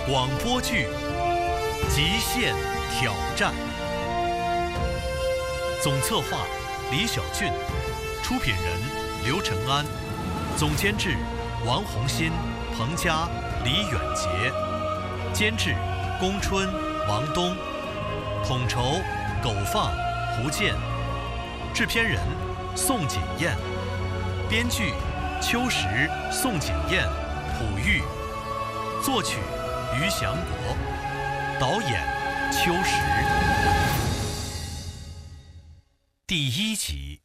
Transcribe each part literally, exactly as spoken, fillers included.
广播剧《极限挑战》，总策划李小俊，出品人刘承安，总监制王红新、彭佳、李远杰，监制龚春、王东，统筹苟放、胡健，制片人宋锦燕，编剧秋实、宋锦燕、卜玉，作曲于祥国，导演秋实。第一集。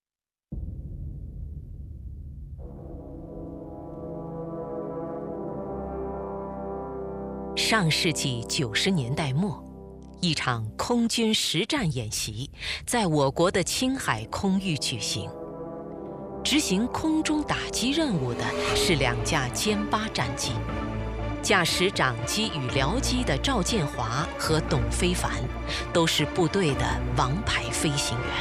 上世纪九十年代末，一场空军实战演习在我国的青海空域举行。执行空中打击任务的是两架歼八战机，驾驶长机与僚机的赵建华和董非凡都是部队的王牌飞行员。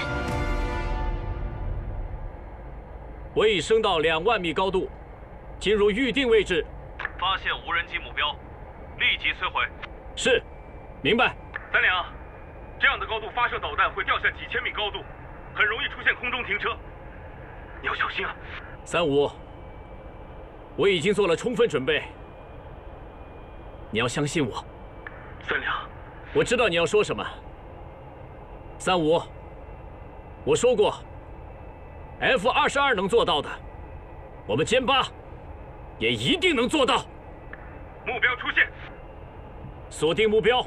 位已升到两万米高度，进入预定位置。 发现无人机目标，立即摧毁。 是，明白。 三两，这样的高度发射导弹会掉下几千米高度，很容易出现空中停车，你要小心啊。 三五，我已经做了充分准备，你要相信我。 三两， 我知道你要说什么。三五，我说过 F 二十二能做到的，我们歼八也一定能做到。 目标出现， 锁定目标，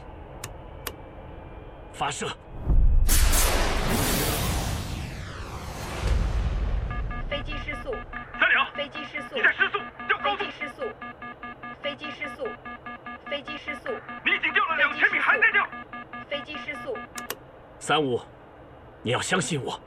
发射。 飞机失速。 三两， 飞机失速。 你在失速，掉高度。 飞机失速。飞机失速。飞机失速。 你已经掉了两千米，还在掉。 飞机失速。 三五，你要相信我。